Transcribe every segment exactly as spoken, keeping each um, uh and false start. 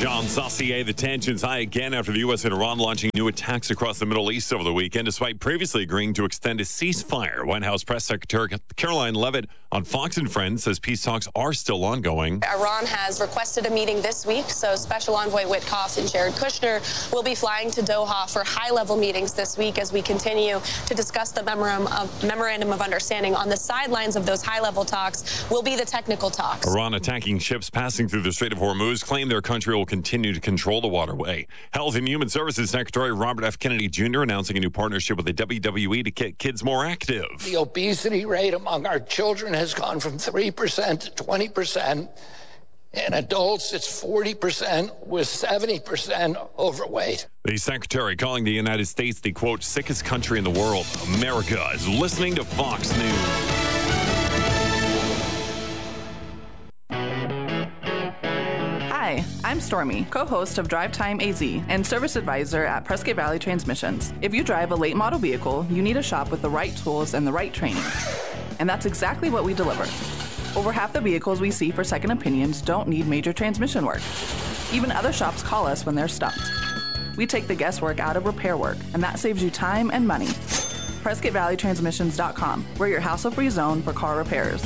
John Saucier. The tensions high again after the U S and Iran launching new attacks across the Middle East over the weekend, despite previously agreeing to extend a ceasefire. White House Press Secretary Caroline Leavitt on Fox and Friends says peace talks are still ongoing. Iran has requested a meeting this week, so Special Envoy Witkoff and Jared Kushner will be flying to Doha for high-level meetings this week as we continue to discuss the memorandum of, memorandum of understanding. On the sidelines of those high-level talks will be the technical talks. Iran attacking ships passing through the Strait of Hormuz claim their country will continue to control the waterway. Health and Human Services Secretary Robert F. Kennedy Junior announcing a new partnership with the W W E to get kids more active. The obesity rate among our children has gone from three percent to twenty percent. In adults, it's forty percent, with seventy percent overweight. The secretary calling the United States the, quote, sickest country in the world. America is listening to Fox News. Hi, I'm Stormy, co-host of Drive Time A Z and service advisor at Prescott Valley Transmissions. If you drive a late model vehicle, you need a shop with the right tools and the right training. And that's exactly what we deliver. Over half the vehicles we see for second opinions don't need major transmission work. Even other shops call us when they're stumped. We take the guesswork out of repair work, and that saves you time and money. Prescott Valley Transmissions dot com. We're your hassle-free zone for car repairs.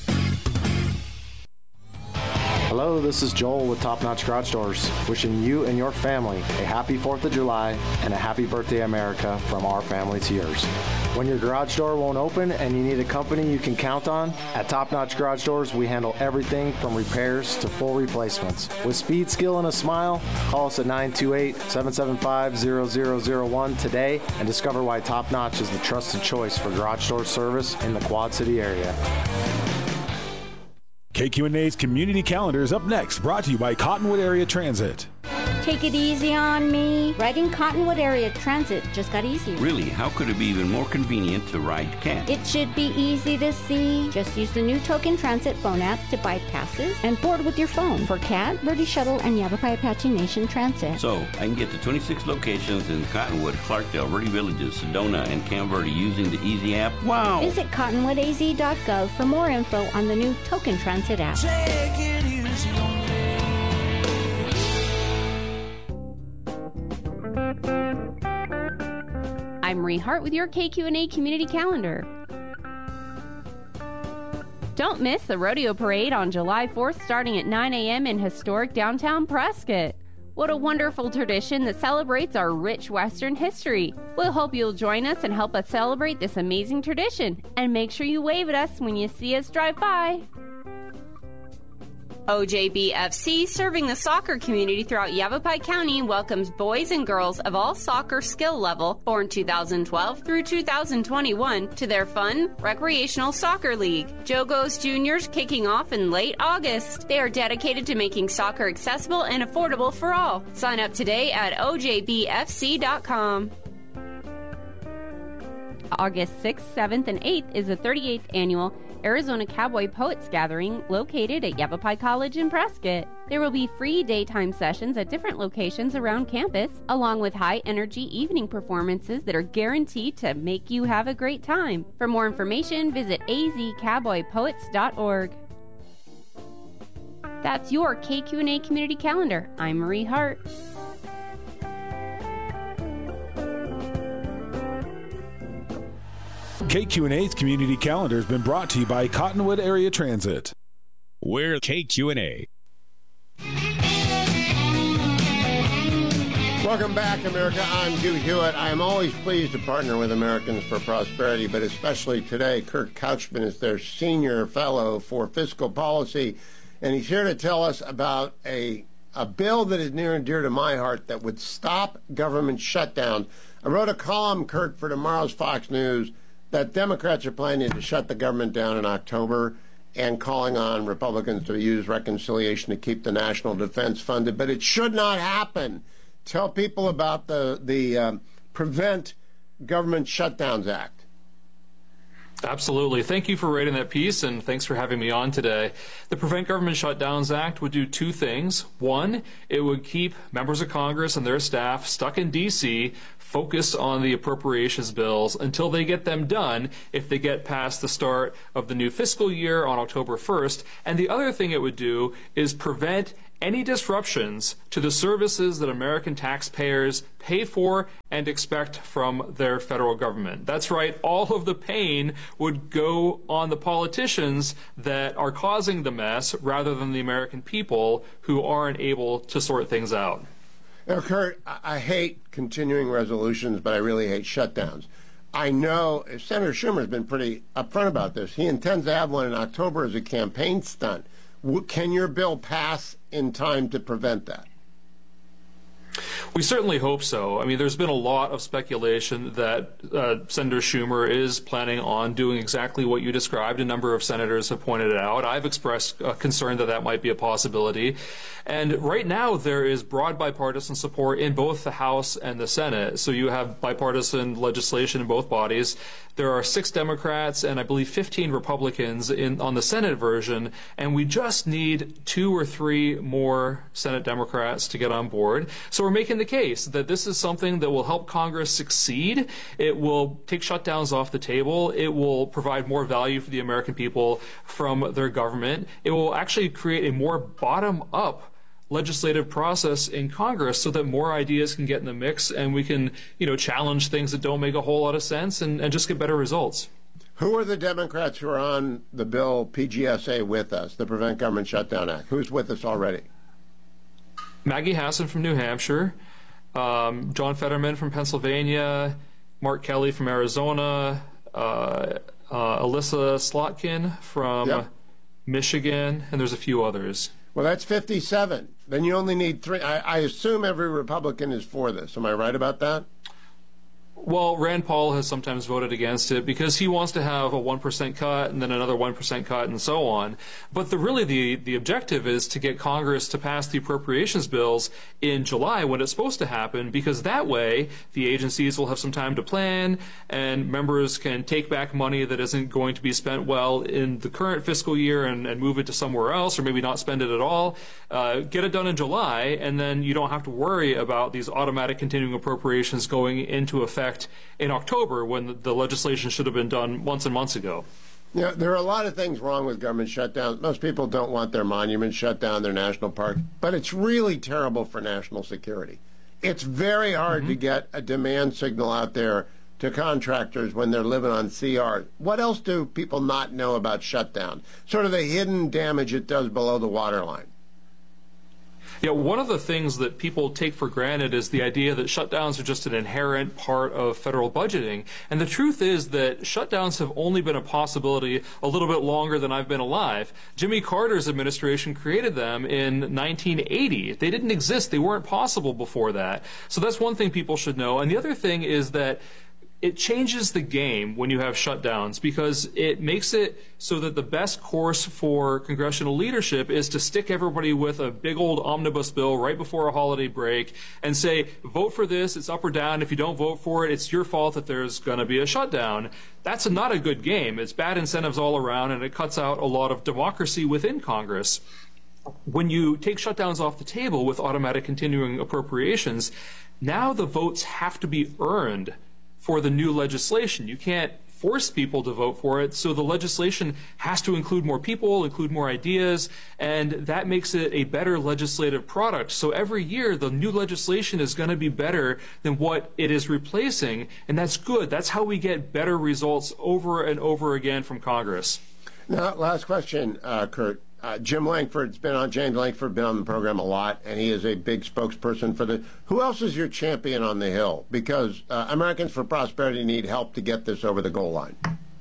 Hello, this is Joel with Top Notch Garage Doors, wishing you and your family a happy fourth of July and a happy birthday, America, from our family to yours. When your garage door won't open and you need a company you can count on, at Top Notch Garage Doors, we handle everything from repairs to full replacements. With speed, skill, and a smile, call us at nine two eight, seven seven five, zero zero zero one today and discover why Top Notch is the trusted choice for garage door service in the Quad City area. K Q N A's Community Calendar is up next, brought to you by Cottonwood Area Transit. Take it easy on me. Riding Cottonwood Area Transit just got easier. Really? How could it be even more convenient to ride CAT? It should be easy to see. Just use the new Token Transit phone app to buy passes and board with your phone for CAT, Verde Shuttle, and Yavapai Apache Nation Transit. So, I can get to twenty-six locations in Cottonwood, Clarkdale, Verde Villages, Sedona, and Camp Verde using the Easy app? Wow! Visit cottonwood a z dot gov for more info on the new Token Transit app. Take it easy on me. I'm Marie Hart with your K Q N A Community Calendar. Don't miss the Rodeo Parade on July fourth starting at nine a.m. in historic downtown Prescott. What a wonderful tradition that celebrates our rich Western history. We'll hope you'll join us and help us celebrate this amazing tradition. And make sure you wave at us when you see us drive by. O J B F C, serving the soccer community throughout Yavapai County, welcomes boys and girls of all soccer skill level, born two thousand twelve through two thousand twenty-one, to their fun, recreational soccer league. Jogos Juniors kicking off in late August. They are dedicated to making soccer accessible and affordable for all. Sign up today at O J B F C dot com. August sixth, seventh, and eighth is the thirty-eighth annual Arizona Cowboy Poets Gathering located at Yavapai College in Prescott. There will be free daytime sessions at different locations around campus, along with high-energy evening performances that are guaranteed to make you have a great time. For more information, visit a z cowboy poets dot org. That's your K Q N A Community Calendar. I'm Marie Hart. K Q N A's Community Calendar has been brought to you by Cottonwood Area Transit. We're K Q N A. Welcome back, America. I'm Hugh Hewitt. I am always pleased to partner with Americans for Prosperity, but especially today, Kirk Couchman is their senior fellow for fiscal policy, and he's here to tell us about a a bill that is near and dear to my heart that would stop government shutdowns. I wrote a column, Kirk, for tomorrow's Fox News that Democrats are planning to shut the government down in October and calling on Republicans to use reconciliation to keep the national defense funded. But it should not happen. Tell people about the, the um, Prevent Government Shutdowns Act. Absolutely. Thank you for writing that piece, and thanks for having me on today. The Prevent Government Shutdowns Act would do two things. One, it would keep members of Congress and their staff stuck in D C focused on the appropriations bills until they get them done if they get past the start of the new fiscal year on October first. And the other thing it would do is prevent any disruptions to the services that American taxpayers pay for and expect from their federal government. That's right, all of the pain would go on the politicians that are causing the mess rather than the American people who aren't able to sort things out. Now, Kurt, I hate continuing resolutions, but I really hate shutdowns. I know Senator Schumer has been pretty upfront about this. He intends to have one in October as a campaign stunt. Can your bill pass in time to prevent that? We certainly hope so. I mean, there's been a lot of speculation that uh, Senator Schumer is planning on doing exactly what you described. A number of senators have pointed it out. I've expressed uh, concern that that might be a possibility. And right now, there is broad bipartisan support in both the House and the Senate. So you have bipartisan legislation in both bodies. There are six Democrats and I believe fifteen Republicans in on the Senate version, and we just need two or three more Senate Democrats to get on board. So we're making the case that this is something that will help Congress succeed. It will take shutdowns off the table. It will provide more value for the American people from their government. It will actually create a more bottom-up legislative process in Congress so that more ideas can get in the mix and we can, you know, challenge things that don't make a whole lot of sense and, and just get better results. Who are the Democrats who are on the bill P G S A with us, the Prevent Government Shutdown Act? Who's with us already? Maggie Hassan from New Hampshire, um, John Fetterman from Pennsylvania, Mark Kelly from Arizona, uh, uh, Alyssa Slotkin from yep. Michigan, and there's a few others. Well, that's fifty-seven. Then you only need three. I, I assume every Republican is for this. Am I right about that? Well, Rand Paul has sometimes voted against it because he wants to have a one percent cut and then another one percent cut and so on. But the, really the, the objective is to get Congress to pass the appropriations bills in July when it's supposed to happen, because that way the agencies will have some time to plan and members can take back money that isn't going to be spent well in the current fiscal year and, and move it to somewhere else, or maybe not spend it at all. Uh, get it done in July, and then you don't have to worry about these automatic continuing appropriations going into effect in October when the legislation should have been done months and months ago. Yeah, there are a lot of things wrong with government shutdowns. Most people don't want their monuments shut down, their national parks, but it's really terrible for national security. It's very hard mm-hmm. to get a demand signal out there to contractors when they're living on C R. What else do people not know about shutdown? Sort of the hidden damage it does below the waterline. Yeah, one of the things that people take for granted is the idea that shutdowns are just an inherent part of federal budgeting. And the truth is that shutdowns have only been a possibility a little bit longer than I've been alive. Jimmy Carter's administration created them in nineteen eighty. They didn't exist. They weren't possible before that. So that's one thing people should know. And the other thing is that it changes the game when you have shutdowns, because it makes it so that the best course for congressional leadership is to stick everybody with a big old omnibus bill right before a holiday break and say, vote for this, it's up or down. If you don't vote for it, it's your fault that there's going to be a shutdown. That's not a good game. It's bad incentives all around, and it cuts out a lot of democracy within Congress. When you take shutdowns off the table with automatic continuing appropriations, now the votes have to be earned for the new legislation. You can't force people to vote for it, so the legislation has to include more people, include more ideas, and that makes it a better legislative product. So every year, the new legislation is going to be better than what it is replacing, and that's good. That's how we get better results over and over again from Congress. Now, last question, uh, Kurt. Uh, Jim Lankford's been on, James Lankford been on the program a lot, and he is a big spokesperson for the. Who else is your champion on the Hill? Because uh, Americans for Prosperity need help to get this over the goal line.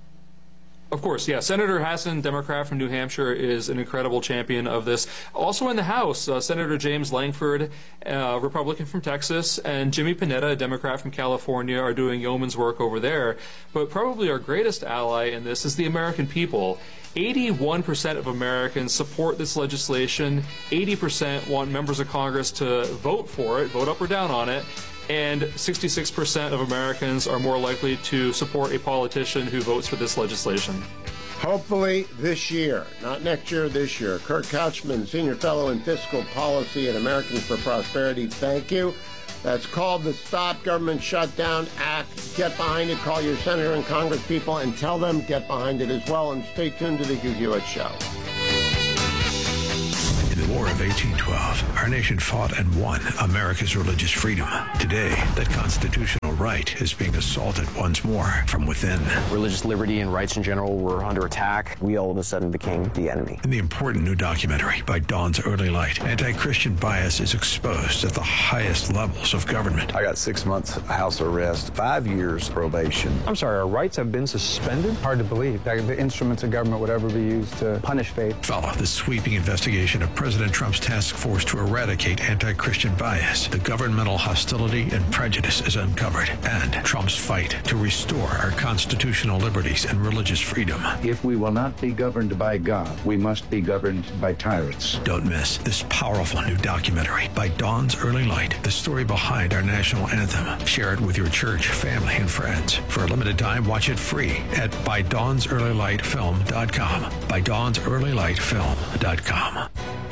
Of course, yeah. Senator Hassan, Democrat from New Hampshire, is an incredible champion of this. Also in the House, uh, Senator James Lankford, uh, Republican from Texas, and Jimmy Panetta, a Democrat from California, are doing yeoman's work over there. But probably our greatest ally in this is the American people. eighty-one percent of Americans support this legislation. eighty percent want members of Congress to vote for it, vote up or down on it. And sixty-six percent of Americans are more likely to support a politician who votes for this legislation. Hopefully this year, not next year, this year. Kurt Couchman, Senior Fellow in Fiscal Policy at Americans for Prosperity, thank you. That's called the Stop Government Shutdown Act. Get behind it. Call your senator and Congress people and tell them get behind it as well. And stay tuned to the Hugh Hewitt Show. The more of of eighteen twelve, our nation fought and won America's religious freedom. Today, that constitutional right is being assaulted once more from within. Religious liberty and rights in general were under attack. We all of a sudden became the enemy. In the important new documentary by Dawn's Early Light, anti-Christian bias is exposed at the highest levels of government. I got six months house arrest, five years probation. I'm sorry, our rights have been suspended? Hard to believe that the instruments of government would ever be used to punish faith. Follow the sweeping investigation of President Trump's task force to eradicate anti-Christian bias. The governmental hostility and prejudice is uncovered, and Trump's fight to restore our constitutional liberties and religious freedom. If we will not be governed by God, we must be governed by tyrants. Don't miss this powerful new documentary by Dawn's Early Light, the story behind our national anthem. Share it with your church, family, and friends. For a limited time, watch it free at by dawns early light film dot com. by dawns early light film dot com.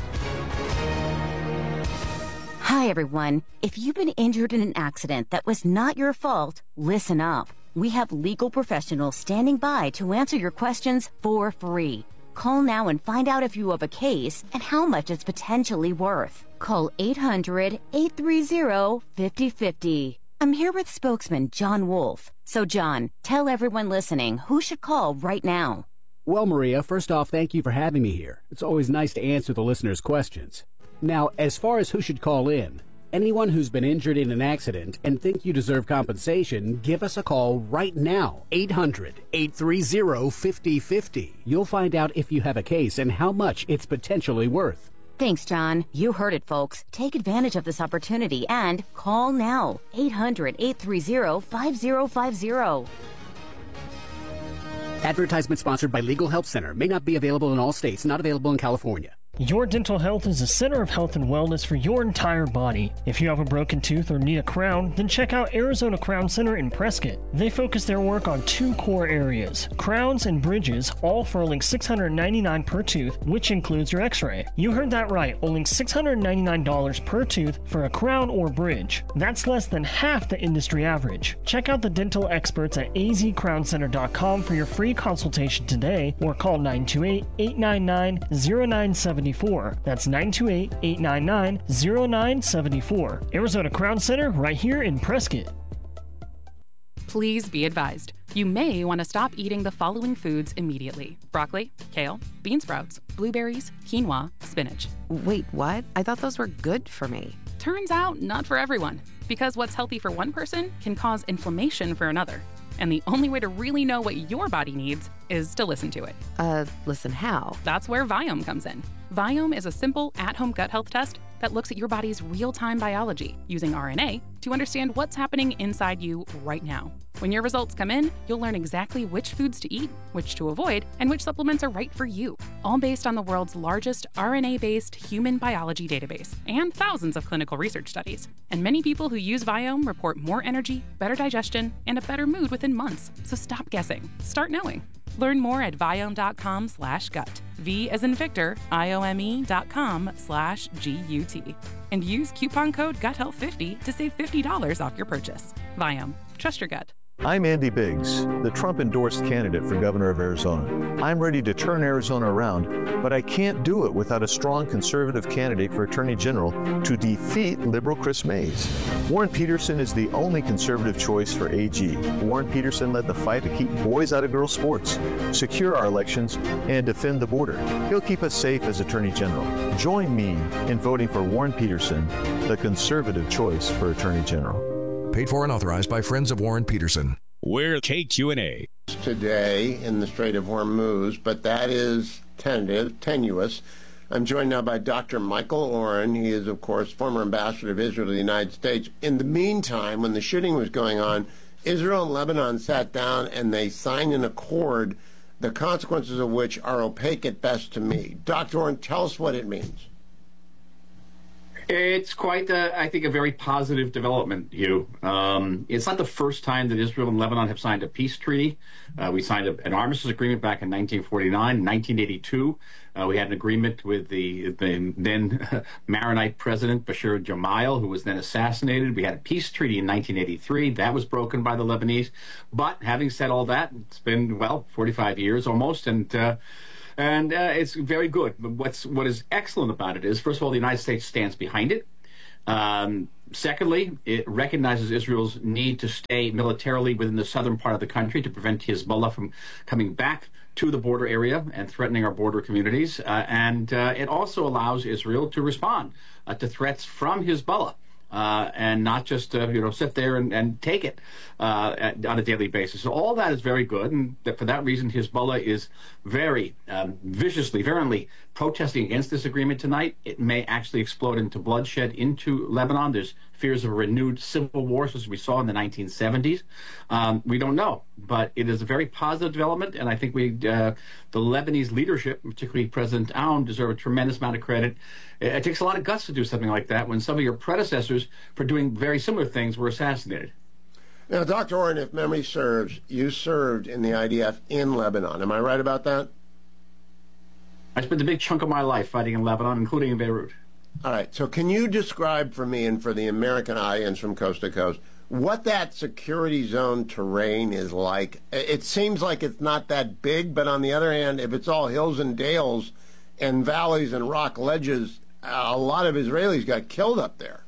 Hi, everyone. If you've been injured in an accident that was not your fault, listen up. We have legal professionals standing by to answer your questions for free. Call now and find out if you have a case and how much it's potentially worth. Call eight hundred, eight three zero, five zero five zero. I'm here with spokesman John Wolf. So, John, tell everyone listening who should call right now. Well, Maria, first off, thank you for having me here. It's always nice to answer the listeners' questions. Now, as far as who should call in, anyone who's been injured in an accident and think you deserve compensation, give us a call right now. eight hundred, eight three zero, five zero five zero. You'll find out if you have a case and how much it's potentially worth. Thanks, John. You heard it, folks. Take advantage of this opportunity and call now. eight hundred, eight three zero, five zero five zero. Advertisement sponsored by Legal Help Center. May not be available in all states. Not available in California. Your Dental Health is a center of health and wellness for your entire body. If you have a broken tooth or need a crown, then check out Arizona Crown Center in Prescott. They focus their work on two core areas, crowns and bridges, all for only six hundred ninety-nine dollars per tooth, which includes your x-ray. You heard that right, only six hundred ninety-nine dollars per tooth for a crown or bridge. That's less than half the industry average. Check out the dental experts at a z crown center dot com for your free consultation today, or call nine two eight, eight nine nine, zero nine seven four. That's nine two eight, eight nine nine, zero nine seven four. Arizona Crown Center, right here in Prescott. Please be advised. You may want to stop eating the following foods immediately: broccoli, kale, bean sprouts, blueberries, quinoa, spinach. Wait, what? I thought those were good for me. Turns out, not for everyone. Because what's healthy for one person can cause inflammation for another. And the only way to really know what your body needs is to listen to it. Uh, listen how? That's where Viome comes in. Viome is a simple, at-home gut health test that looks at your body's real-time biology using R N A to understand what's happening inside you right now. When your results come in, you'll learn exactly which foods to eat, which to avoid, and which supplements are right for you, all based on the world's largest R N A-based human biology database and thousands of clinical research studies. And many people who use Viome report more energy, better digestion, and a better mood within months. So stop guessing. Start knowing. Learn more at viome.com slash gut. V as in Victor, I-O-M-E dot com slash G-U-T. And use coupon code gut health fifty to save fifty dollars off your purchase. Viome. Trust your gut. I'm Andy Biggs, the Trump-endorsed candidate for governor of Arizona. I'm ready to turn Arizona around, but I can't do it without a strong conservative candidate for attorney general to defeat liberal Chris Mays. Warren Peterson is the only conservative choice for A G. Warren Peterson led the fight to keep boys out of girls' sports, secure our elections, and defend the border. He'll keep us safe as attorney general. Join me in voting for Warren Peterson, the conservative choice for attorney general. Paid for and authorized by Friends of Warren Peterson. We're K Q and A. Today in the Strait of Hormuz, but that is tentative, tenuous. I'm joined now by Doctor Michael Oren. He is, of course, former ambassador of Israel to the United States. In the meantime, when the shooting was going on, Israel and Lebanon sat down and they signed an accord, the consequences of which are opaque at best to me. Doctor Oren, tell us what it means. It's quite, a, I think, a very positive development, Hugh. Um, it's not the first time that Israel and Lebanon have signed a peace treaty. Uh, we signed a, an armistice agreement back in nineteen forty-nine, nineteen eighty-two. Uh, we had an agreement with the, the then uh, Maronite president, Bashir Gemayel, who was then assassinated. We had a peace treaty in nineteen eighty-three. That was broken by the Lebanese. But having said all that, it's been, well, forty-five years almost, and uh, And uh, it's very good. But what's, what is excellent about it is, first of all, the United States stands behind it. Um, secondly, it recognizes Israel's need to stay militarily within the southern part of the country to prevent Hezbollah from coming back to the border area and threatening our border communities. Uh, and uh, it also allows Israel to respond uh, to threats from Hezbollah. Uh, and not just uh, you know sit there and, and take it uh, at, on a daily basis. So all that is very good, and that for that reason, Hezbollah is very um, viciously, virulently protesting against this agreement tonight. It may actually explode into bloodshed into Lebanon. There's fears of a renewed civil war, as we saw in the nineteen seventies. Um, we don't know, but it is a very positive development, and I think we, uh, the Lebanese leadership, particularly President Aoun, deserve a tremendous amount of credit. It, it takes a lot of guts to do something like that when some of your predecessors for doing very similar things were assassinated. Now, Doctor Oren, if memory serves, you served in the I D F in Lebanon. Am I right about that? I spent a big chunk of my life fighting in Lebanon, including in Beirut. All right. So can you describe for me and for the American audience from coast to coast what that security zone terrain is like? It seems like it's not that big, but on the other hand, if it's all hills and dales and valleys and rock ledges, a lot of Israelis got killed up there.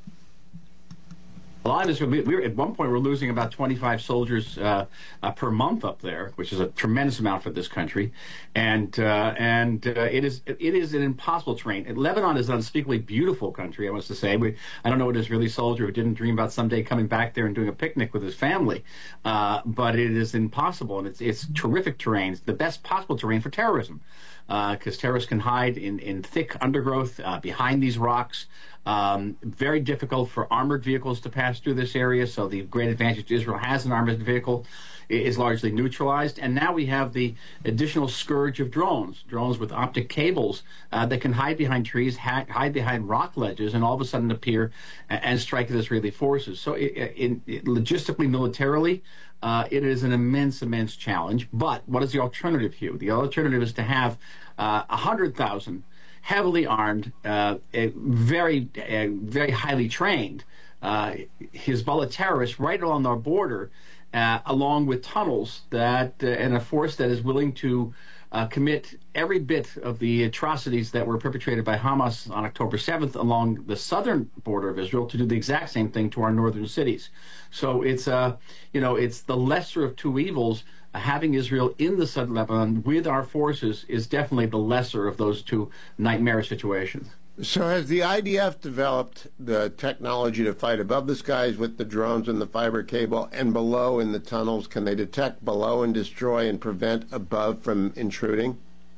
A lot of us, we were, at one point, we we're losing about twenty-five soldiers uh, uh, per month up there, which is a tremendous amount for this country, and uh, and uh, it is it is an impossible terrain. And Lebanon is an unspeakably beautiful country, I must to say. We, I don't know an Israeli soldier who didn't dream about someday coming back there and doing a picnic with his family, uh, but it is impossible, and it's it's terrific terrain. It's the best possible terrain for terrorism, because uh, terrorists can hide in in thick undergrowth uh, behind these rocks. Um, very difficult for armored vehicles to pass through this area, so the great advantage Israel has in armored vehicle is largely neutralized. And now we have the additional scourge of drones, drones with optic cables uh, that can hide behind trees, ha- hide behind rock ledges, and all of a sudden appear and, and strike the Israeli forces. So it, it, it, logistically, militarily, uh, it is an immense, immense challenge. But what is the alternative, Hugh? The alternative is to have uh, one hundred thousand heavily armed, uh, very, uh, very highly trained uh, Hezbollah terrorists right along our border, uh, along with tunnels that uh, and a force that is willing to uh, commit every bit of the atrocities that were perpetrated by Hamas on October seventh along the southern border of Israel to do the exact same thing to our northern cities. So it's uh, you know, it's the lesser of two evils. Uh, having Israel in the southern Lebanon with our forces is definitely the lesser of those two nightmare situations. So has the I D F developed the technology to fight above the skies with the drones and the fiber cable, and below in the tunnels? Can they detect below and destroy and prevent above from intruding?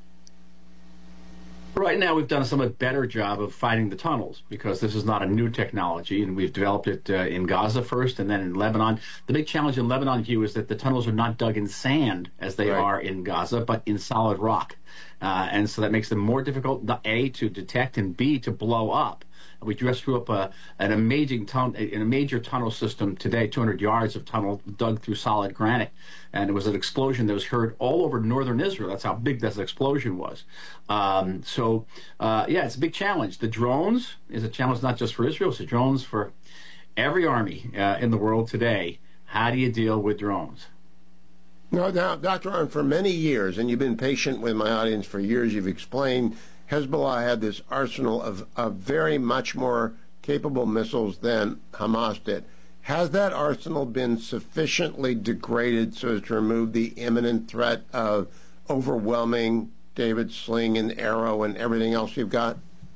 Right now, we've done a somewhat better job of fighting the tunnels because this is not a new technology, and we've developed it uh, in Gaza first and then in Lebanon. The big challenge in Lebanon, Hugh, is that the tunnels are not dug in sand as they right. are in Gaza, but in solid rock. Uh, and so that makes them more difficult, A, to detect, and B, to blow up. We just threw up a, an amazing tunnel, in a major tunnel system today, two hundred yards of tunnel dug through solid granite, and it was an explosion that was heard all over northern Israel. That's how big that explosion was. Um, so, uh, yeah, it's a big challenge. The drones is a challenge not just for Israel; it's a drones for every army uh, in the world today. How do you deal with drones? No, now, Doctor Oren, for many years, and you've been patient with my audience for years, you've explained Hezbollah had this arsenal of, of very much more capable missiles than Hamas did. Has that arsenal been sufficiently degraded so as to remove the imminent threat of overwhelming David's sling and arrow and everything else you've got?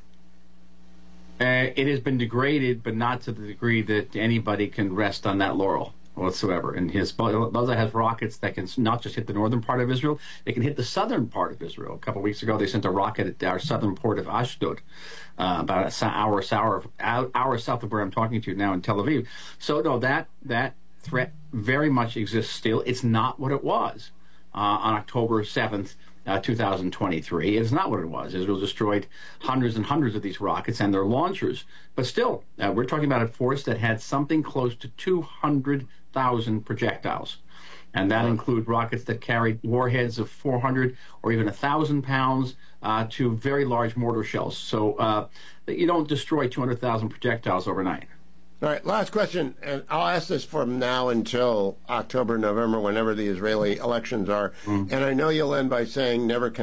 Uh, it has been degraded, but not to the degree that anybody can rest on that laurel whatsoever. And Hezbollah has rockets that can not just hit the northern part of Israel, they can hit the southern part of Israel. A couple of weeks ago, they sent a rocket at our southern port of Ashdod, uh, about an hour, hour, hour south of where I'm talking to you now in Tel Aviv. So, no, that, that threat very much exists still. It's not what it was uh, on October seventh, Uh, two thousand twenty-three. It's not what it was. Israel destroyed hundreds and hundreds of these rockets and their launchers. But still, uh, we're talking about a force that had something close to two hundred thousand projectiles. And that include rockets that carried warheads of four hundred or even one thousand pounds uh, to very large mortar shells. So uh, you don't destroy two hundred thousand projectiles overnight. All right, last question, and I'll ask this from now until October, November, whenever the Israeli elections are. Mm. And I know you'll end by saying never count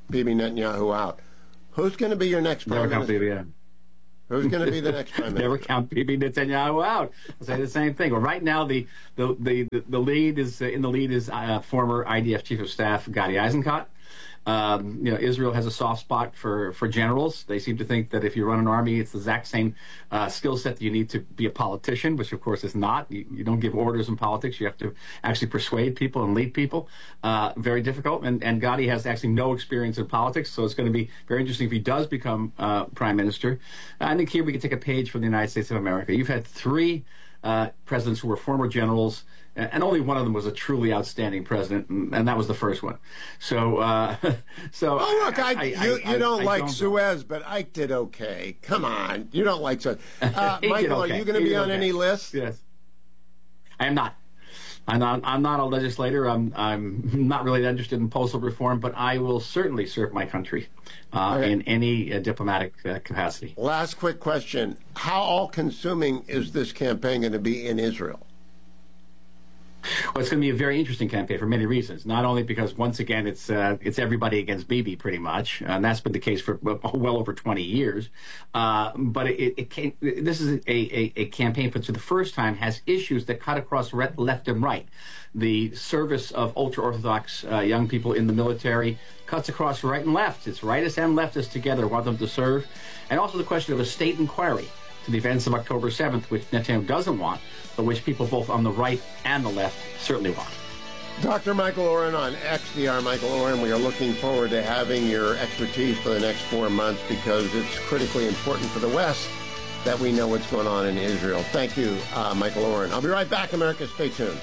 Bibi Netanyahu out. Who's going to be your next prime Never count minister? Bibi out. Who's going to be the next prime minister? Never count Bibi Netanyahu out. I'll say the same thing. Well, right now the the the, the lead is uh, in the lead is uh, former I D F Chief of Staff Gadi Eisenkot. Um, you know, Israel has a soft spot for, for generals. They seem to think that if you run an army, it's the exact same uh, skill set that you need to be a politician, which of course is not. You, you don't give orders in politics. You have to actually persuade people and lead people. Uh, very difficult. And, and Gadi has actually no experience in politics, so it's going to be very interesting if he does become uh, prime minister. I think here we can take a page from the United States of America. You've had three uh, presidents who were former generals, and only one of them was a truly outstanding president, and that was the first one. So, uh, so. Oh, look, I, I, you, I, you don't I, like I don't Suez, but Ike did okay. Come on, you don't like Suez. Uh, He did Michael, okay. are you going to He be did on okay. any list? Yes, I am not. I'm not. I'm not a legislator. I'm. I'm not really interested in postal reform, but I will certainly serve my country uh, Okay. in any uh, diplomatic uh, capacity. Last quick question. How all-consuming is this campaign going to be in Israel? Well, it's going to be a very interesting campaign for many reasons. Not only because, once again, it's uh, it's everybody against Bibi, pretty much, and that's been the case for well over twenty years. Uh, but it, it came, this is a, a, a campaign which, for the first time, has issues that cut across re- left and right. The service of ultra-Orthodox uh, young people in the military cuts across right and left. It's rightists and leftists together want them to serve. And also the question of a state inquiry to the events of October seventh, which Netanyahu doesn't want, but which people both on the right and the left certainly want. Doctor Michael Oren on X D R Michael Oren. We are looking forward to having your expertise for the next four months because it's critically important for the West that we know what's going on in Israel. Thank you, uh, Michael Oren. I'll be right back, America. Stay tuned.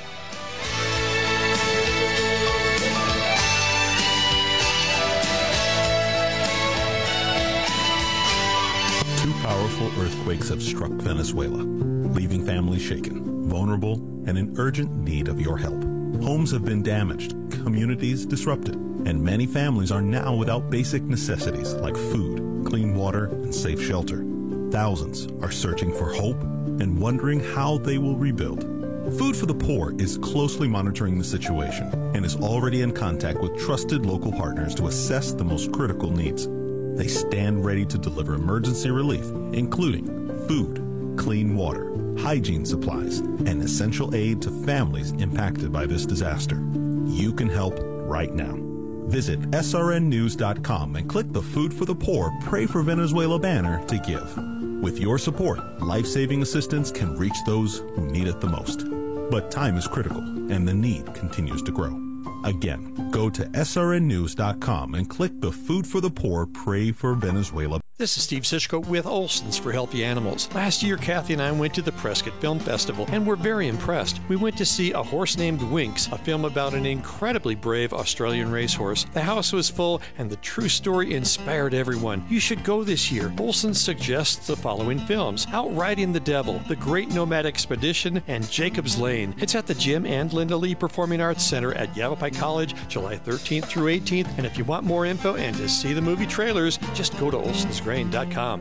Two powerful earthquakes have struck Venezuela, leaving families shaken, vulnerable, and in urgent need of your help. Homes have been damaged, communities disrupted, and many families are now without basic necessities like food, clean water, and safe shelter. Thousands are searching for hope and wondering how they will rebuild. Food for the Poor is closely monitoring the situation and is already in contact with trusted local partners to assess the most critical needs. They stand ready to deliver emergency relief, including food, clean water, hygiene supplies, and essential aid to families impacted by this disaster. You can help right now. Visit S R N news dot com and click the Food for the Poor Pray for Venezuela banner to give. With your support, life-saving assistance can reach those who need it the most. But time is critical, and the need continues to grow. Again, go to S R N news dot com and click the Food for the Poor Pray for Venezuela. This is Steve Sichko with Olson's for Healthy Animals. Last year, Kathy and I went to the Prescott Film Festival and were very impressed. We went to see A Horse Named Winx, a film about an incredibly brave Australian racehorse. The house was full and the true story inspired everyone. You should go this year. Olson suggests the following films: Outriding the Devil, The Great Nomad Expedition, and Jacob's Lane. It's at the Jim and Linda Lee Performing Arts Center at Yavapai College, July thirteenth through eighteenth. And if you want more info and to see the movie trailers, just go to olsons grain dot com.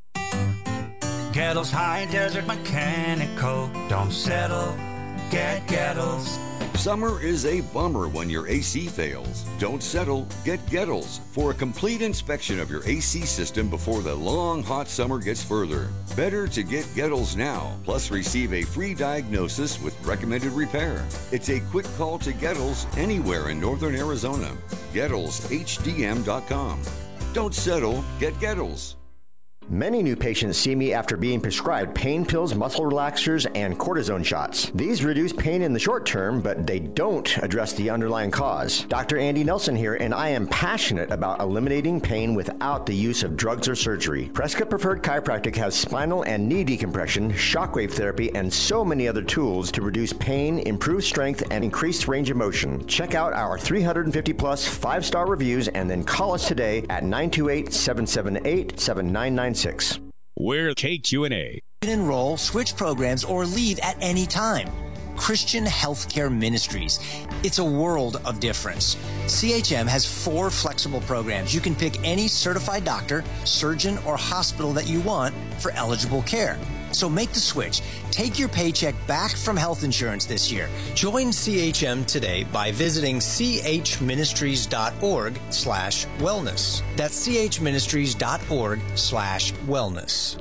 Gettles High Desert Mechanical. Don't settle, get Gettles. Summer is a bummer when your A C fails. Don't settle, get Gettles for a complete inspection of your A C system before the long, hot summer gets further. Better to get Gettles now, plus receive a free diagnosis with recommended repair. It's a quick call to Gettles anywhere in northern Arizona. Gettles H D M dot com. Don't settle, get Gettles. Many new patients see me after being prescribed pain pills, muscle relaxers, and cortisone shots. These reduce pain in the short term, but they don't address the underlying cause. Doctor Andy Nelson here, and I am passionate about eliminating pain without the use of drugs or surgery. Prescott Preferred Chiropractic has spinal and knee decompression, shockwave therapy, and so many other tools to reduce pain, improve strength, and increase range of motion. Check out our three hundred fifty plus five-star reviews and then call us today at nine two eight, seven seven eight, seven nine nine six. We're K Q N A. You can enroll, switch programs, or leave at any time. Christian Healthcare Ministries. It's a world of difference. C H M has four flexible programs. You can pick any certified doctor, surgeon, or hospital that you want for eligible care. So make the switch. Take your paycheck back from health insurance this year. Join C H M today by visiting chministries.org slash wellness. That's chministries.org slash wellness.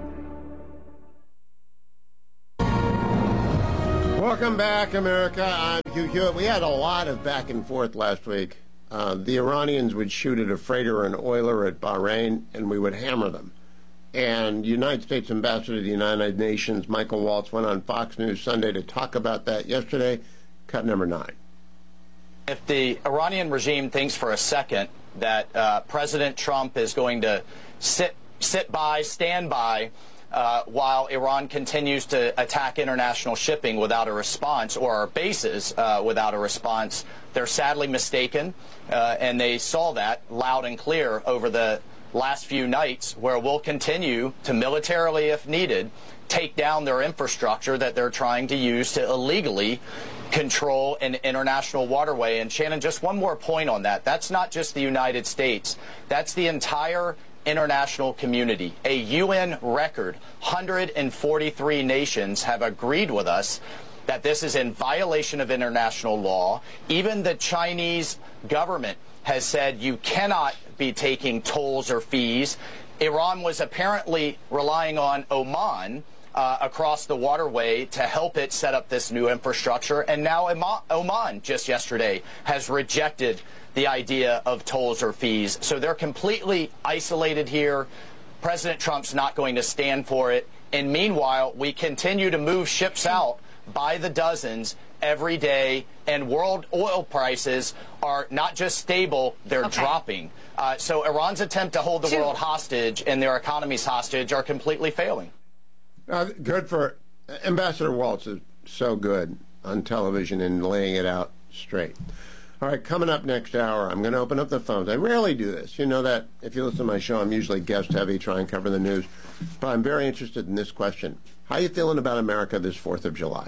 Welcome back, America. I'm Hugh Hewitt. We had a lot of back and forth last week. Uh, the Iranians would shoot at a freighter or an oiler at Bahrain, and we would hammer them. And United States Ambassador to the United Nations, Michael Waltz, went on Fox News Sunday to talk about that yesterday. Cut number nine. If the Iranian regime thinks for a second that uh, President Trump is going to sit, sit by, stand by, Uh, while Iran continues to attack international shipping without a response, or our bases uh, without a response, they're sadly mistaken, uh, and they saw that loud and clear over the last few nights, where we'll continue to militarily, if needed, take down their infrastructure that they're trying to use to illegally control an international waterway. And Shannon, just one more point on that. That's not just the United States. That's the entire international community. A U N record, one hundred forty-three nations have agreed with us that this is in violation of international law. Even the Chinese government has said you cannot be taking tolls or fees. Iran was apparently relying on Oman uh, across the waterway to help it set up this new infrastructure, and now Oman just yesterday has rejected the idea of tolls or fees. So they're completely isolated here. President Trump's not going to stand for it. And meanwhile, we continue to move ships out by the dozens every day, and world oil prices are not just stable, they're okay. dropping. Uh, so Iran's attempt to hold the Two. world hostage and their economies hostage are completely failing. Uh, good for Ambassador Waltz is so good on television in laying it out straight. All right, coming up next hour, I'm going to open up the phones. I rarely do this. You know that if you listen to my show, I'm usually guest-heavy, try and cover the news. But I'm very interested in this question. How are you feeling about America this fourth of July?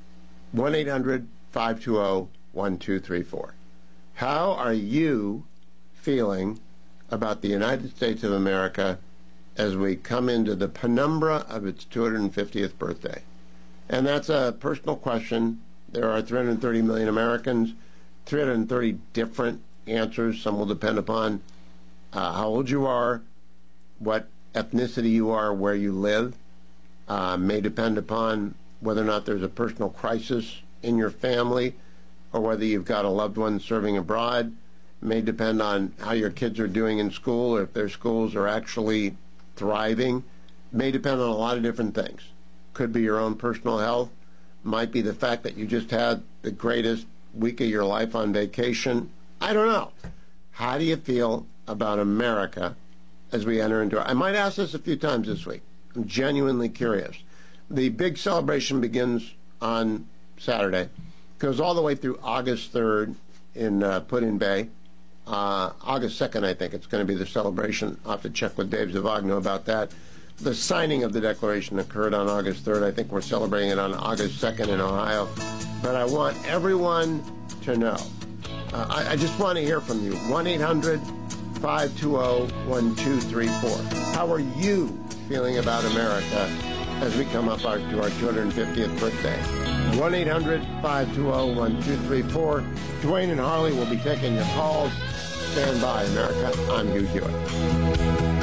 one eight hundred five two zero one two three four. How are you feeling about the United States of America as we come into the penumbra of its two hundred fiftieth birthday? And that's a personal question. There are three hundred thirty million Americans. three hundred thirty different answers. Some will depend upon uh, how old you are, what ethnicity you are, where you live. Uh, may depend upon whether or not there's a personal crisis in your family, or whether you've got a loved one serving abroad. May depend on how your kids are doing in school, or if their schools are actually thriving. May depend on a lot of different things. Could be your own personal health. Might be the fact that you just had the greatest week of your life on vacation. I don't know. How do you feel about America as we enter into it? I might ask this a few times this week. I'm genuinely curious. The big celebration begins on Saturday, goes all the way through August third in uh, Put-in-Bay. Uh, August second, I think, it's going to be the celebration. I'll have to check with Dave Zavagno about that. The signing of the Declaration occurred on August third. I think we're celebrating it on August second in Ohio. But I want everyone to know. Uh, I, I just want to hear from you. one eight hundred five two zero one two three four. How are you feeling about America as we come up our, to our two hundred fiftieth birthday? one eight hundred five two zero one two three four. Dwayne and Harley will be taking your calls. Stand by, America. I'm Hugh Hewitt.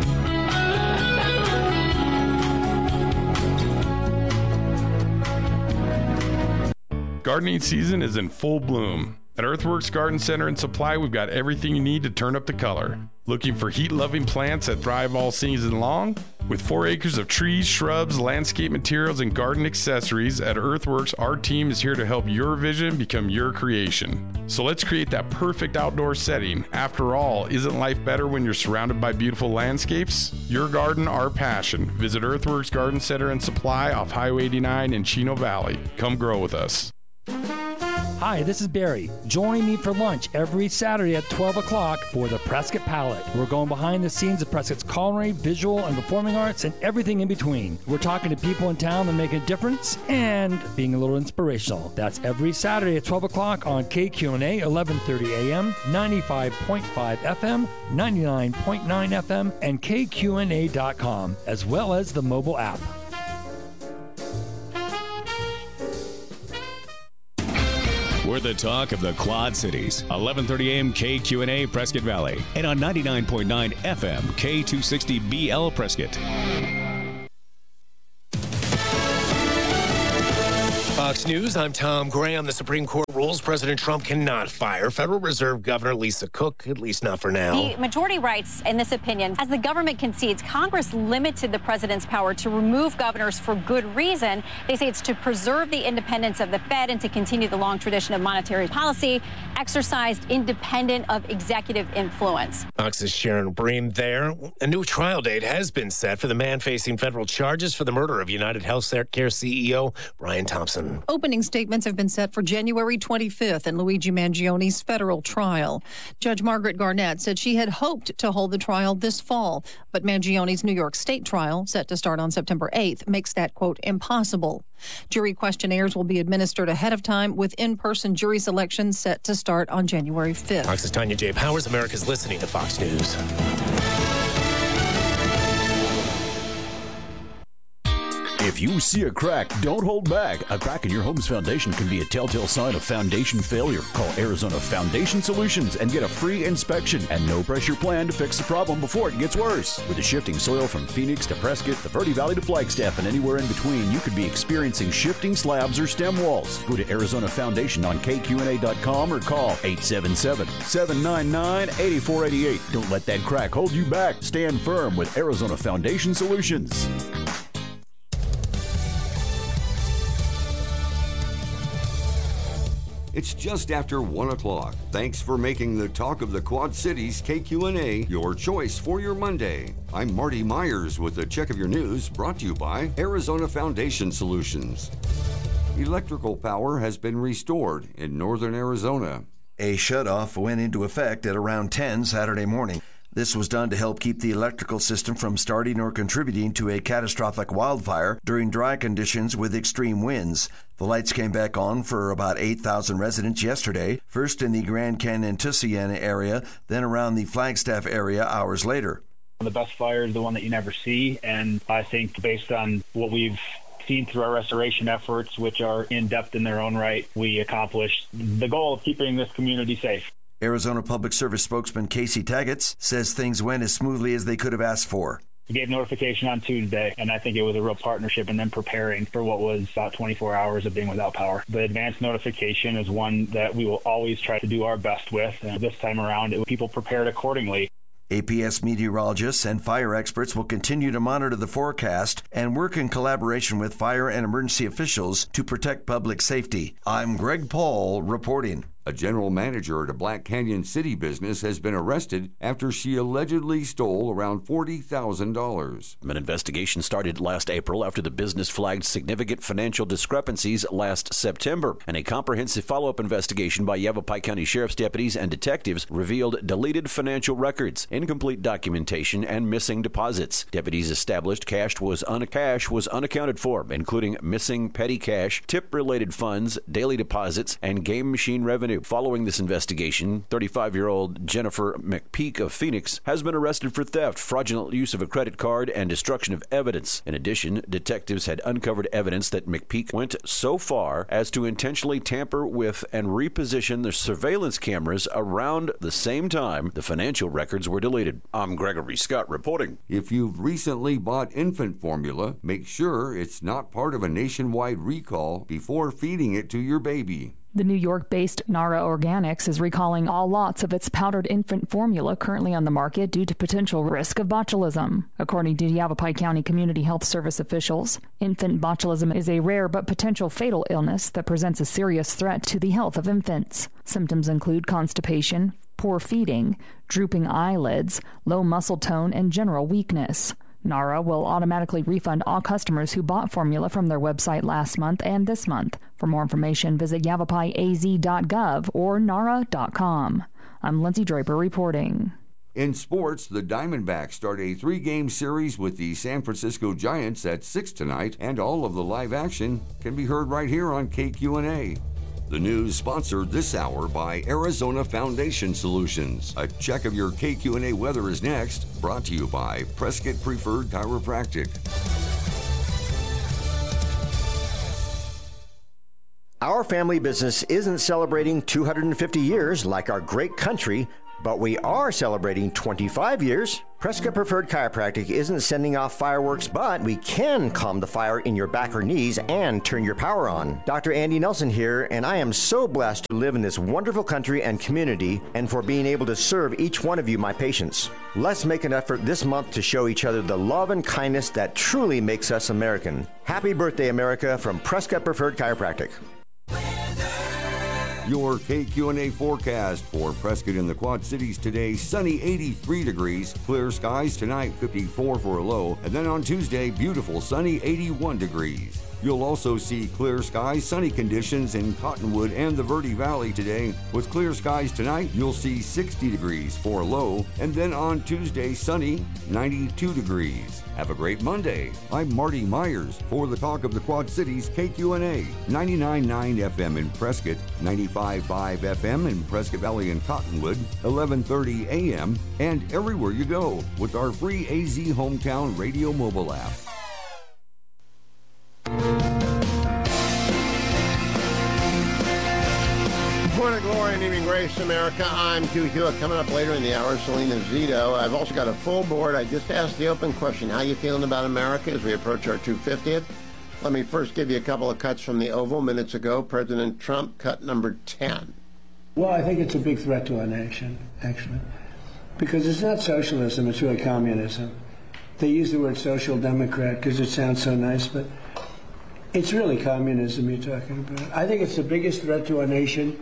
Gardening season is in full bloom. At Earthworks Garden Center and Supply, we've got everything you need to turn up the color. Looking for heat-loving plants that thrive all season long? With four acres of trees, shrubs, landscape materials, and garden accessories, at Earthworks, our team is here to help your vision become your creation. So let's create that perfect outdoor setting. After all, isn't life better when you're surrounded by beautiful landscapes? Your garden, our passion. Visit Earthworks Garden Center and Supply off Highway eighty-nine in Chino Valley. Come grow with us. Hi, this is Barry. Join me for lunch every Saturday at twelve o'clock for the Prescott Palette. We're going behind the scenes of Prescott's culinary, visual, and performing arts, and everything in between. We're talking to people in town that make a difference and being a little inspirational. That's every Saturday at twelve o'clock on K Q N A, eleven thirty A M, ninety-five point five F M, ninety-nine point nine F M, and K Q N A dot com, as well as the mobile app. We're the talk of the Quad Cities. eleven thirty a.m. K Q N A Prescott Valley. And on ninety-nine point nine F M K two sixty B L Prescott. Fox News, I'm Tom Graham. The Supreme Court rules President Trump cannot fire Federal Reserve Governor Lisa Cook, at least not for now. The majority writes in this opinion, as the government concedes, Congress limited the president's power to remove governors for good reason. They say it's to preserve the independence of the Fed and to continue the long tradition of monetary policy exercised independent of executive influence. Fox's Sharon Bream there. A new trial date has been set for the man facing federal charges for the murder of United Healthcare C E O Brian Thompson. Opening statements have been set for January twenty-fifth in Luigi Mangioni's federal trial. Judge Margaret Garnett said she had hoped to hold the trial this fall, but Mangioni's New York State trial, set to start on September eighth, makes that, quote, impossible. Jury questionnaires will be administered ahead of time, with in-person jury selection set to start on January fifth. Fox's Tanya J. Powers. America's listening to Fox News. If you see a crack, don't hold back. A crack in your home's foundation can be a telltale sign of foundation failure. Call Arizona Foundation Solutions and get a free inspection and no-pressure plan to fix the problem before it gets worse. With the shifting soil from Phoenix to Prescott, the Verde Valley to Flagstaff, and anywhere in between, you could be experiencing shifting slabs or stem walls. Go to Arizona Foundation on K Q N A dot com or call eight seven seven, seven nine nine, eight four eight eight. Don't let that crack hold you back. Stand firm with Arizona Foundation Solutions. It's just after one o'clock. Thanks for making the Talk of the Quad Cities K Q N A your choice for your Monday. I'm Marty Myers with a check of your news, brought to you by Arizona Foundation Solutions. Electrical power has been restored in northern Arizona. A shutoff went into effect at around ten Saturday morning. This was done to help keep the electrical system from starting or contributing to a catastrophic wildfire during dry conditions with extreme winds. The lights came back on for about eight thousand residents yesterday, first in the Grand Canyon-Tusayan area, then around the Flagstaff area hours later. The best fire is the one that you never see, and I think based on what we've seen through our restoration efforts, which are in-depth in their own right, we accomplished the goal of keeping this community safe. Arizona Public Service spokesman Casey Taggett says things went as smoothly as they could have asked for. We gave notification on Tuesday, and I think it was a real partnership in them preparing for what was about twenty-four hours of being without power. The advance notification is one that we will always try to do our best with, and this time around, it, people prepared accordingly. A P S meteorologists and fire experts will continue to monitor the forecast and work in collaboration with fire and emergency officials to protect public safety. I'm Greg Paul reporting. A general manager at a Black Canyon City business has been arrested after she allegedly stole around forty thousand dollars. An investigation started last April after the business flagged significant financial discrepancies last September. And a comprehensive follow-up investigation by Yavapai County Sheriff's deputies and detectives revealed deleted financial records, incomplete documentation, and missing deposits. Deputies established cash was, un- cash was unaccounted for, including missing petty cash, tip-related funds, daily deposits, and game machine revenue. Following this investigation, thirty-five-year-old Jennifer McPeak of Phoenix has been arrested for theft, fraudulent use of a credit card, and destruction of evidence. In addition, detectives had uncovered evidence that McPeak went so far as to intentionally tamper with and reposition the surveillance cameras around the same time the financial records were deleted. I'm Gregory Scott reporting. If you've recently bought infant formula, make sure it's not part of a nationwide recall before feeding it to your baby. The New York-based Nara Organics is recalling all lots of its powdered infant formula currently on the market due to potential risk of botulism. According to Yavapai County Community Health Service officials, infant botulism is a rare but potential fatal illness that presents a serious threat to the health of infants. Symptoms include constipation, poor feeding, drooping eyelids, low muscle tone, and general weakness. Nara will automatically refund all customers who bought formula from their website last month and this month. For more information, visit yavapai a z dot gov or nara dot com. I'm Lindsay Draper reporting. In sports, the Diamondbacks start a three-game series with the San Francisco Giants at six tonight, and all of the live action can be heard right here on K Q N A. The news sponsored this hour by Arizona Foundation Solutions. A check of your K Q N A weather is next, brought to you by Prescott Preferred Chiropractic. Our family business isn't celebrating two hundred fifty years like our great country, but we are celebrating twenty-five years. Prescott Preferred Chiropractic isn't sending off fireworks, but we can calm the fire in your back or knees and turn your power on. Doctor Andy Nelson here, and I am so blessed to live in this wonderful country and community and for being able to serve each one of you, my patients. Let's make an effort this month to show each other the love and kindness that truly makes us American. Happy birthday, America, from Prescott Preferred Chiropractic. Your K Q N A forecast for Prescott and the Quad Cities today: sunny eighty-three degrees, clear skies tonight fifty-four for a low, and then on Tuesday beautiful sunny eighty-one degrees. You'll also see clear skies, sunny conditions in Cottonwood and the Verde Valley today. With clear skies tonight, you'll see sixty degrees for a low, and then on Tuesday sunny ninety-two degrees. Have a great Monday. I'm Marty Myers for the Talk of the Quad Cities, K Q N A, ninety-nine point nine F M in Prescott, ninety-five point five F M in Prescott Valley and Cottonwood, eleven thirty A M, and everywhere you go with our free A Z Hometown Radio mobile app. Morning glory and evening grace, America. I'm Hugh Hewitt. Coming up later in the hour, Selena Zito. I've also got a full board. I just asked the open question: how you feeling about America as we approach our two hundred fiftieth? Let me first give you a couple of cuts from the Oval minutes ago. President Trump, cut number ten. Well, I think it's a big threat to our nation, actually, because it's not socialism, it's really communism. They use the word social democrat because it sounds so nice, but it's really communism you're talking about. I think it's the biggest threat to our nation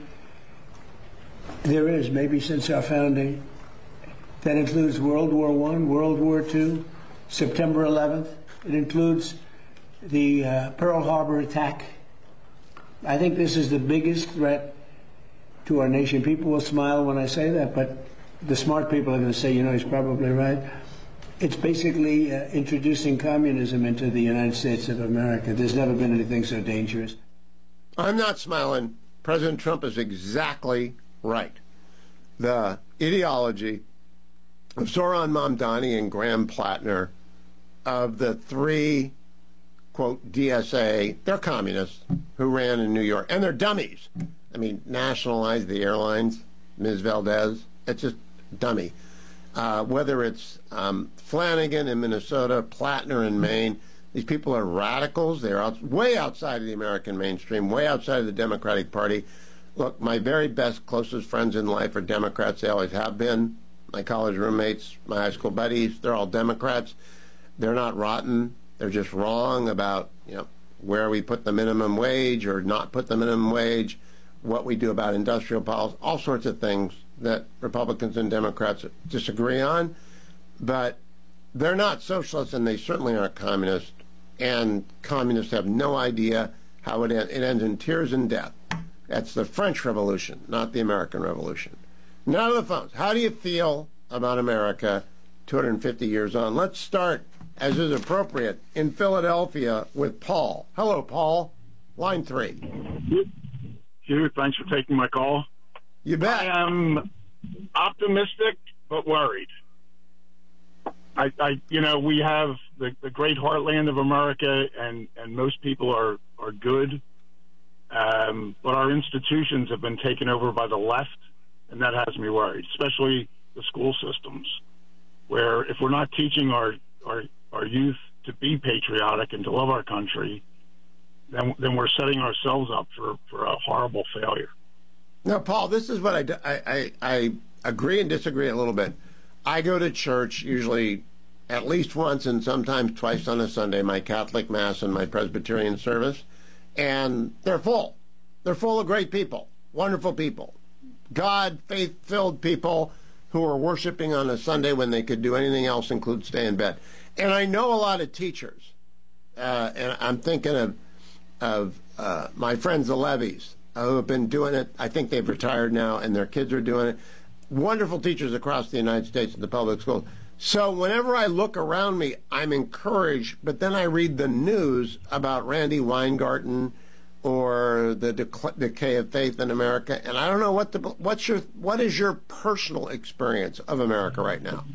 there is, maybe since our founding. That includes World War One, World War Two, September eleventh. It includes the uh, Pearl Harbor attack. I think this is the biggest threat to our nation. People will smile when I say that, but the smart people are going to say, you know, he's probably right. It's basically uh, introducing communism into the United States of America. There's never been anything so dangerous. I'm not smiling. President Trump is exactly right. The ideology of Zoran Mamdani and Graham Plattner, of the three, quote, D S A, they're communists who ran in New York. And they're dummies. I mean, nationalize the airlines, Miz Valdez. It's just dummy. Uh, whether it's um, Flanagan in Minnesota, Plattner in Maine, these people are radicals. They're out, way outside of the American mainstream, way outside of the Democratic Party. Look, my very best, closest friends in life are Democrats. They always have been. My college roommates, my high school buddies, they're all Democrats. They're not rotten. They're just wrong about, you know, where we put the minimum wage or not put the minimum wage, what we do about industrial policy, all sorts of things that Republicans and Democrats disagree on. But they're not socialists, and they certainly aren't communists. And communists have no idea how it ends. It ends in tears and death. That's the French Revolution, not the American Revolution. Now to the phones. How do you feel about America two hundred fifty years on? Let's start, as is appropriate, in Philadelphia with Paul. Hello, Paul. Line three. Hugh, thanks for taking my call. You bet. I am optimistic but worried. I, I you know, we have the, the great heartland of America, and, and most people are, are good. Um, but our institutions have been taken over by the left, and that has me worried, especially the school systems, where if we're not teaching our, our, our youth to be patriotic and to love our country, then, then we're setting ourselves up for, for a horrible failure. Now, Paul, this is what I, I, I, I agree and disagree a little bit. I go to church usually at least once and sometimes twice on a Sunday, my Catholic Mass and my Presbyterian service, and they're full. They're full of great people, wonderful people, God, faith-filled people who are worshiping on a Sunday when they could do anything else, include stay in bed. And I know a lot of teachers, uh, and I'm thinking of, of uh, my friends, the Levies, uh, who have been doing it. I think they've retired now, and their kids are doing it. Wonderful teachers across the United States in the public schools. So whenever I look around me, I'm encouraged, but then I read the news about Randy Weingarten or the dec- decay of faith in America, and I don't know what the what's your what is your personal experience of America right now?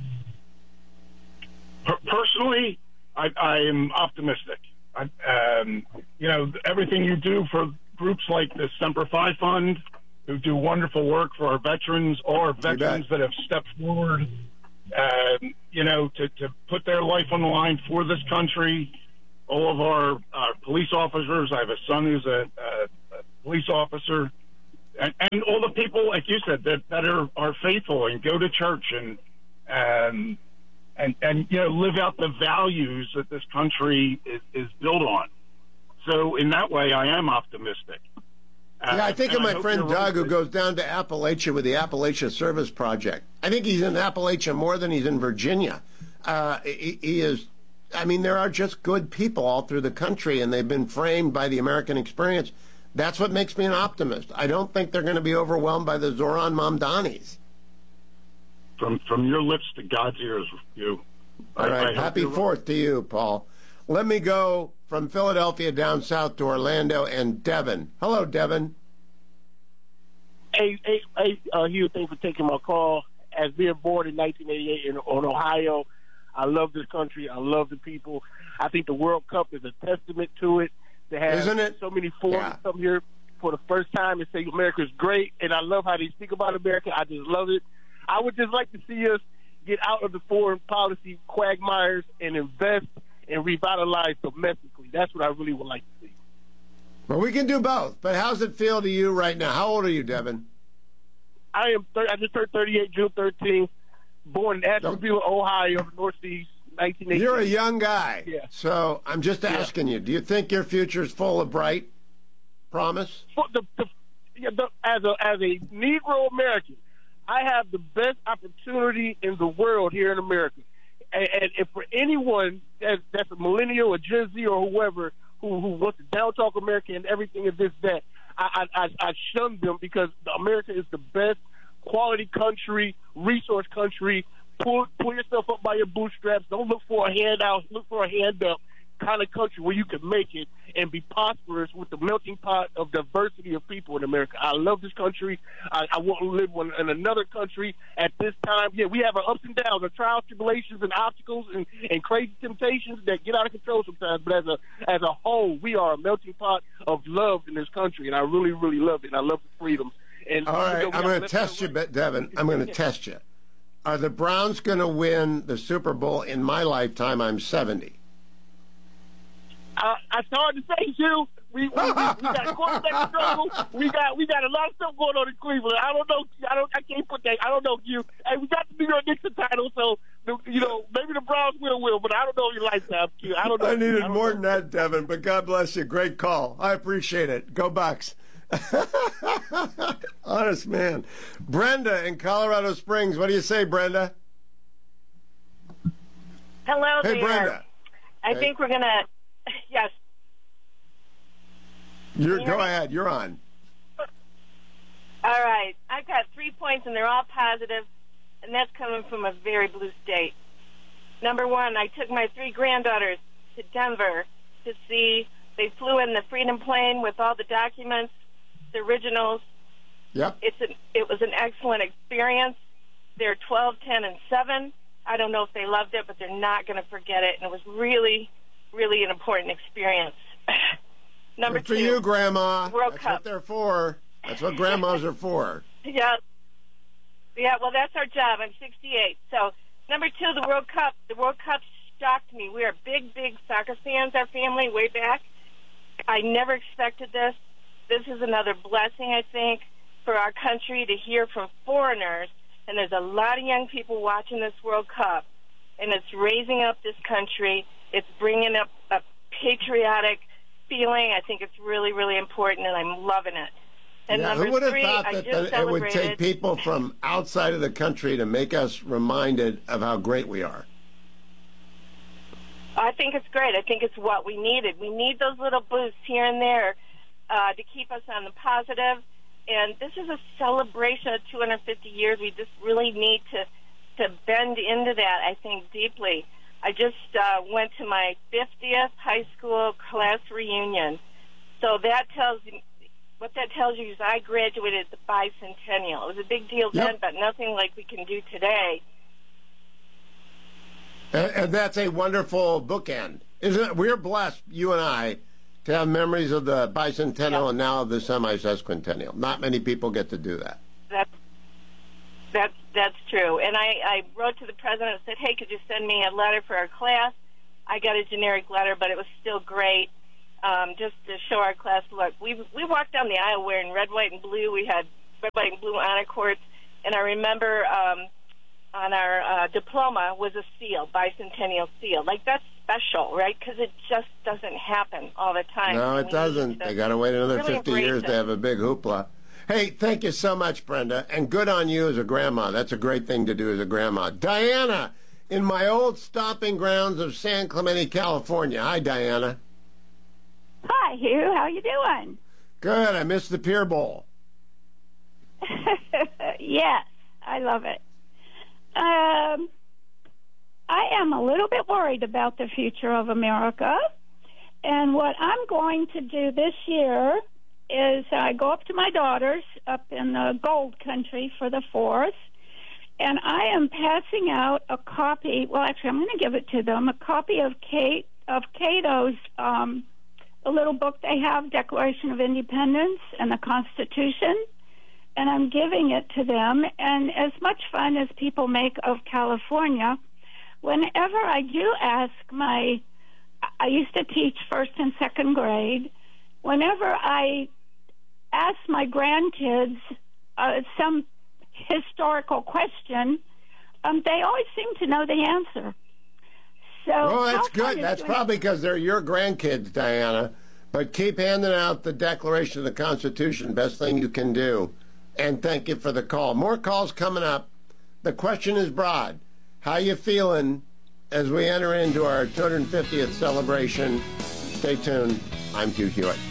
Personally, I, I am optimistic. I, um, you know, everything you do for groups like the Semper Fi Fund, who do wonderful work for our veterans, all our veterans that have stepped forward, uh, you know, to, to put their life on the line for this country. All of our uh, police officers. I have a son who's a, a, a police officer. And, and all the people, like you said, that, that are, are faithful and go to church and, and, and, and, you know, live out the values that this country is, is built on. So in that way, I am optimistic. Uh, yeah, I think of my friend Doug, right. who goes down to Appalachia with the Appalachia Service Project. I think he's in Appalachia more than he's in Virginia. Uh, he, he is, I mean, there are just good people all through the country, and they've been framed by the American experience. That's what makes me an optimist. I don't think they're going to be overwhelmed by the Zoran Mamdanis. From from your lips to God's ears, you. All I, right, I happy Fourth to you, Paul. Let me go from Philadelphia down south to Orlando and Devin. Hello, Devin. Hey, hey, hey, uh, Hugh, thanks for taking my call. As being born in nineteen eighty-eight in, in Ohio, I love this country. I love the people. I think the World Cup is a testament to it. To have Isn't it? So many foreigners yeah. come here for the first time and say America's great, and I love how they speak about America. I just love it. I would just like to see us get out of the foreign policy quagmires and invest and revitalize domestically. That's what I really would like to see. Well, we can do both, but how's it feel to you right now? How old are you, Devin? I am. I just turned thirty-eight, June thirteenth. Born in Asheville, Ohio, Northeast, nineteen eighty. You're a young guy, yeah. So I'm just asking yeah. you: do you think your future is full of bright promise? For the, the, yeah, the, as a as a Negro American, I have the best opportunity in the world here in America, and, and if for anyone that, that's a millennial or Gen Z or whoever who, who wants to down talk America and everything and this that, I I, I, I shun them because America is the best quality country, resource country. Pull, pull yourself up by your bootstraps. Don't look for a handout. Look for a hand up kind of country where you can make it and be prosperous with the melting pot of diversity of people in America. I love this country. I, I want to live in, in another country at this time. Yeah, we have our ups and downs, our trials, tribulations, and obstacles, and, and crazy temptations that get out of control sometimes. But as a as a whole, we are a melting pot of love in this country, and I really, really love it. And I love the freedoms. And all right, I'm going to test you, Devin. I'm going to test you. Are the Browns going to win the Super Bowl in my lifetime? I'm seventy. Uh, it's hard to say, Hugh. We we, we, we got quarterback struggle. We got we got a lot of stuff going on in Cleveland. I don't know. I don't. I can't put that. I don't know, Hugh. Hey, we got the New York Knicks title, so the, you know maybe the Browns will will, but I don't know your lifetime, Hugh. I don't know. I needed I more know. than that, Devin. But God bless you. Great call. I appreciate it. Go Bucks. Honest man. Brenda in Colorado Springs. What do you say, Brenda? Hello hey, there. Brenda. I hey. think we're going to, yes. You're, go ahead. You're on. All right. I've got three points, and they're all positive, and that's coming from a very blue state. Number one, I took my three granddaughters to Denver to see, they flew in the Freedom plane with all the documents, the originals. Yep. It's an, it was an excellent experience. They're twelve, ten, and seven. I don't know if they loved it, but they're not going to forget it. And it was really, really an important experience. Number Good for two. you, Grandma. World That's Cup. what they're for. That's what grandmas are for. Yeah. Yeah, well, that's our job. I'm sixty-eight. So, number two, the World Cup. The World Cup shocked me. We are big, big soccer fans, our family, way back. I never expected this. This is another blessing, I think, for our country to hear from foreigners. And there's a lot of young people watching this World Cup, and it's raising up this country. It's bringing up a patriotic feeling. I think it's really, really important, and I'm loving it. And yeah, number who would have three, thought I that, just that it would take celebrated- people from outside of the country to make us reminded of how great we are? I think it's great. I think it's what we needed. We need those little boosts here and there uh, to keep us on the positive. And this is a celebration of two hundred fifty years. We just really need to, to bend into that, I think, deeply. I just uh, went to my fiftieth high school class reunion. So that tells you, what that tells you is I graduated at the bicentennial. It was a big deal Yep. then, but nothing like we can do today. And, and that's a wonderful bookend, isn't it? We're blessed, you and I, to to have memories of the bicentennial and now of the semi-sesquicentennial. Not many people get to do that. That's that's that's true. And I, I wrote to the president and said, hey, could you send me a letter for our class? I got a generic letter, but it was still great, um, just to show our class, look, we we walked down the aisle wearing red, white, and blue. We had red, white, and blue honor cords. And I remember um, on our uh, diploma was a seal, bicentennial seal. Like, that's special, right? Because it just doesn't happen all the time. No, it doesn't. They got to wait another really fifty years it. to have a big hoopla. Hey, thank you so much, Brenda, and good on you as a grandma. That's a great thing to do as a grandma. Diana, in my old stomping grounds of San Clemente, California. Hi, Diana. Hi, Hugh. How you doing? Good. I missed the Pier Bowl. Yes, I love it. Um, I am a little bit worried about the future of America, and what I'm going to do this year is I go up to my daughters up in the Gold Country for the fourth, and I am passing out a copy. Well, actually, I'm going to give it to them. A copy of Kate of Cato's um, a little book they have, Declaration of Independence and the Constitution, and I'm giving it to them. And as much fun as people make of California, whenever I do ask my, I used to teach first and second grade. Whenever I ask my grandkids uh, some historical question, um, they always seem to know the answer. So, well, that's good. good. That's probably because they're your grandkids, Diana. But keep handing out the Declaration of the Constitution. Best thing you can do. And thank you for the call. More calls coming up. The question is broad. How you feeling as we enter into our two hundred fiftieth celebration? Stay tuned. I'm Hugh Hewitt.